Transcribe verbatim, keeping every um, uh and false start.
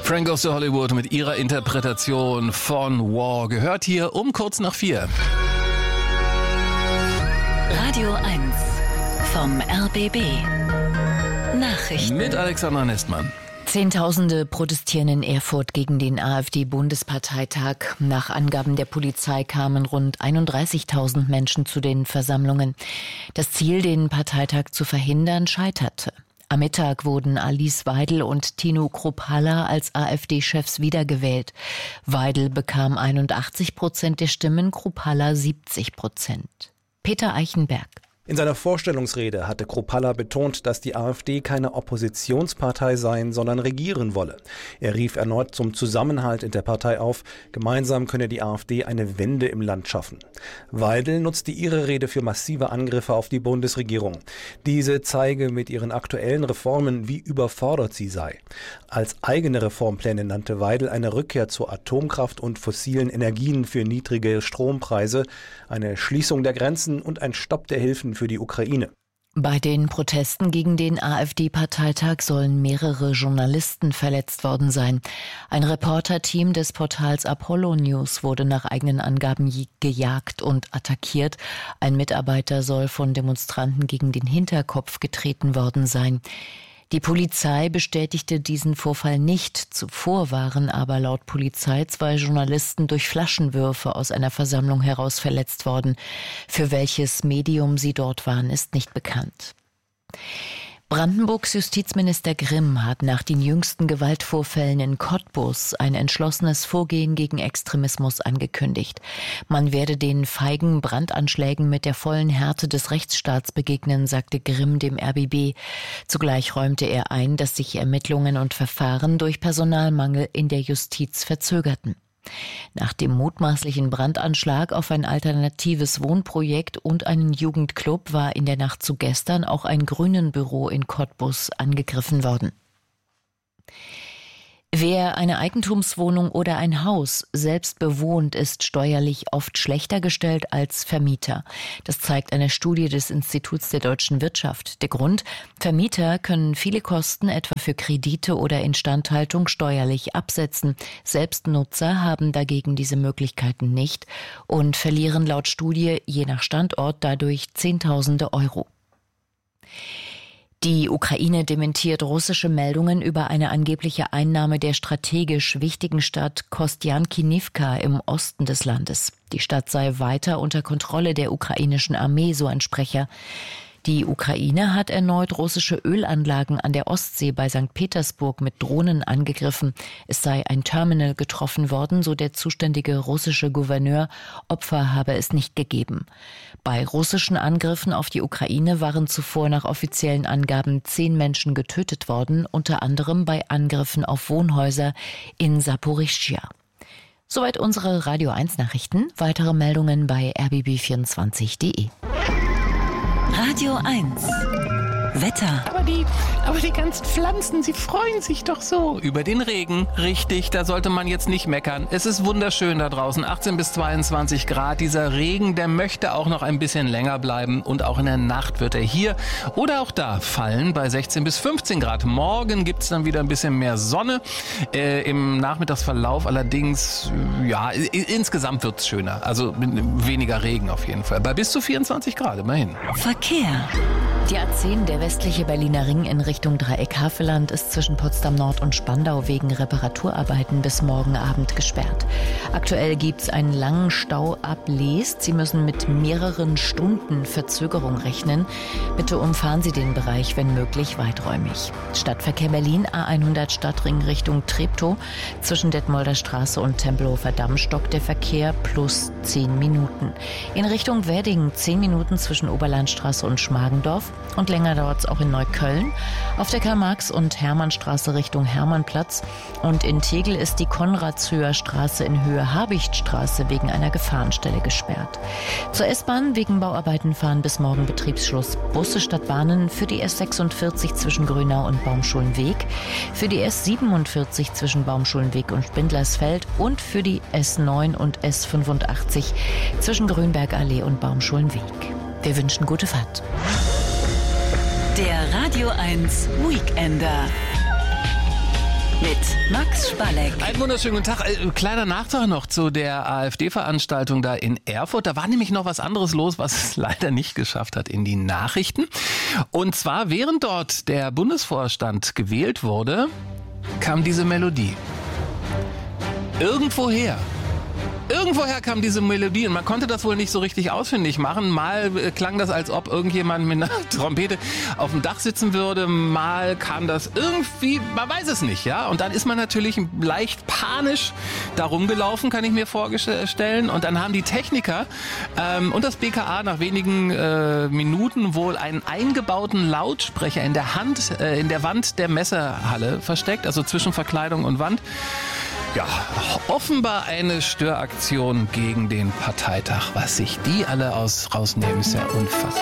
Frank Goes to Hollywood mit ihrer Interpretation von War gehört hier um kurz nach vier. Radio eins vom R B B. Nachrichten mit Alexandra Nestmann. Zehntausende protestieren in Erfurt gegen den AfD-Bundesparteitag. Nach Angaben der Polizei kamen rund einunddreißigtausend Menschen zu den Versammlungen. Das Ziel, den Parteitag zu verhindern, scheiterte. Am Mittag wurden Alice Weidel und Tino Kruppalla als AfD-Chefs wiedergewählt. Weidel bekam einundachtzig Prozent der Stimmen, Kruppalla siebzig Prozent. Peter Eichenberg. In seiner Vorstellungsrede hatte Kruppalla betont, dass die AfD keine Oppositionspartei sein, sondern regieren wolle. Er rief erneut zum Zusammenhalt in der Partei auf. Gemeinsam könne die AfD eine Wende im Land schaffen. Weidel nutzte ihre Rede für massive Angriffe auf die Bundesregierung. Diese zeige mit ihren aktuellen Reformen, wie überfordert sie sei. Als eigene Reformpläne nannte Weidel eine Rückkehr zur Atomkraft und fossilen Energien für niedrige Strompreise, eine Schließung der Grenzen und ein Stopp der Hilfen für die Ukraine. Bei den Protesten gegen den AfD-Parteitag sollen mehrere Journalisten verletzt worden sein. Ein Reporterteam des Portals Apollo News wurde nach eigenen Angaben gejagt und attackiert. Ein Mitarbeiter soll von Demonstranten gegen den Hinterkopf getreten worden sein. Die Polizei bestätigte diesen Vorfall nicht. Zuvor waren aber laut Polizei zwei Journalisten durch Flaschenwürfe aus einer Versammlung heraus verletzt worden. Für welches Medium sie dort waren, ist nicht bekannt. Brandenburgs Justizminister Grimm hat nach den jüngsten Gewaltvorfällen in Cottbus ein entschlossenes Vorgehen gegen Extremismus angekündigt. Man werde den feigen Brandanschlägen mit der vollen Härte des Rechtsstaats begegnen, sagte Grimm dem R B B. Zugleich räumte er ein, dass sich Ermittlungen und Verfahren durch Personalmangel in der Justiz verzögerten. Nach dem mutmaßlichen Brandanschlag auf ein alternatives Wohnprojekt und einen Jugendclub war in der Nacht zu gestern auch ein Grünenbüro in Cottbus angegriffen worden. Wer eine Eigentumswohnung oder ein Haus selbst bewohnt, ist steuerlich oft schlechter gestellt als Vermieter. Das zeigt eine Studie des Instituts der deutschen Wirtschaft. Der Grund: Vermieter können viele Kosten etwa für Kredite oder Instandhaltung steuerlich absetzen. Selbstnutzer haben dagegen diese Möglichkeiten nicht und verlieren laut Studie je nach Standort dadurch Zehntausende Euro. Die Ukraine dementiert russische Meldungen über eine angebliche Einnahme der strategisch wichtigen Stadt Kostjankinivka im Osten des Landes. Die Stadt sei weiter unter Kontrolle der ukrainischen Armee, so ein Sprecher. Die Ukraine hat erneut russische Ölanlagen an der Ostsee bei Sankt Petersburg mit Drohnen angegriffen. Es sei ein Terminal getroffen worden, so der zuständige russische Gouverneur. Opfer habe es nicht gegeben. Bei russischen Angriffen auf die Ukraine waren zuvor nach offiziellen Angaben zehn Menschen getötet worden, unter anderem bei Angriffen auf Wohnhäuser in Saporischschja. Soweit unsere Radio eins Nachrichten. Weitere Meldungen bei r b b vierundzwanzig punkt d e. Radio eins Wetter. Aber die, aber die ganzen Pflanzen, sie freuen sich doch so über den Regen. Richtig, da sollte man jetzt nicht meckern. Es ist wunderschön da draußen, achtzehn bis zweiundzwanzig Grad. Dieser Regen, der möchte auch noch ein bisschen länger bleiben und auch in der Nacht wird er hier oder auch da fallen bei sechzehn bis fünfzehn Grad. Morgen gibt's dann wieder ein bisschen mehr Sonne. Äh, im Nachmittagsverlauf allerdings, ja, insgesamt wird's schöner. Also weniger Regen auf jeden Fall. Bei bis zu vierundzwanzig Grad, immerhin. Verkehr. Die A zehn, der westliche Berliner Ring in Richtung Dreieck-Havelland, ist zwischen Potsdam Nord und Spandau wegen Reparaturarbeiten bis morgen Abend gesperrt. Aktuell gibt es einen langen Stau ab Leest. Sie müssen mit mehreren Stunden Verzögerung rechnen. Bitte umfahren Sie den Bereich, wenn möglich, weiträumig. Stadtverkehr Berlin, A hundert Stadtring Richtung Treptow. Zwischen Detmolder Straße und Tempelhofer Damm stockt der Verkehr plus zehn Minuten. In Richtung Wedding zehn Minuten zwischen Oberlandstraße und Schmargendorf. Und länger dauert es auch in Neukölln. Auf der Karl-Marx- und Hermannstraße Richtung Hermannplatz. Und in Tegel ist die Konradshöher Straße in Höhe Habichtstraße wegen einer Gefahrenstelle gesperrt. Zur S-Bahn wegen Bauarbeiten fahren bis morgen Betriebsschluss Busse statt Bahnen für die S sechsundvierzig zwischen Grünau und Baumschulenweg, für die S siebenundvierzig zwischen Baumschulenweg und Spindlersfeld und für die S neun und S fünfundachtzig zwischen Grünbergallee und Baumschulenweg. Wir wünschen gute Fahrt. Der Radio eins Weekender mit Max Spalleck. Einen wunderschönen guten Tag. Äh, kleiner Nachtrag noch zu der AfD-Veranstaltung da in Erfurt. Da war nämlich noch was anderes los, was es leider nicht geschafft hat in die Nachrichten. Und zwar, während dort der Bundesvorstand gewählt wurde, kam diese Melodie. Irgendwoher. Irgendwoher kam diese Melodie und man konnte das wohl nicht so richtig ausfindig machen. Mal äh, klang das, als ob irgendjemand mit einer Trompete auf dem Dach sitzen würde. Mal kam das irgendwie, man weiß es nicht, ja. Und dann ist man natürlich leicht panisch da rumgelaufen, kann ich mir vorstellen. Und dann haben die Techniker ähm, und das B K A nach wenigen äh, Minuten wohl einen eingebauten Lautsprecher in der Hand, äh, in der Wand der Messehalle versteckt, also zwischen Verkleidung und Wand. Ja, offenbar eine Störaktion gegen den Parteitag. Was sich die alle aus, rausnehmen, ist ja unfassbar.